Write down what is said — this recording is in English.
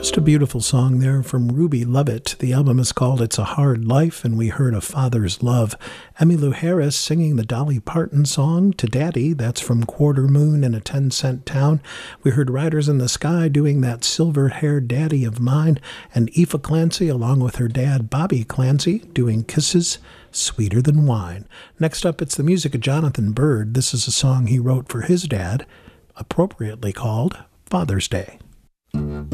Just a beautiful song there from Ruby Lovett. The album is called It's a Hard Life, and we heard A Father's Love. Emmylou Harris singing the Dolly Parton song To Daddy. That's from Quarter Moon in a 10-Cent Town. We heard Riders in the Sky doing That Silver-Haired Daddy of Mine, and Aoife Clancy along with her dad Bobby Clancy doing Kisses Sweeter Than Wine. Next up, it's the music of Jonathan Byrd. This is a song he wrote for his dad, appropriately called Father's Day.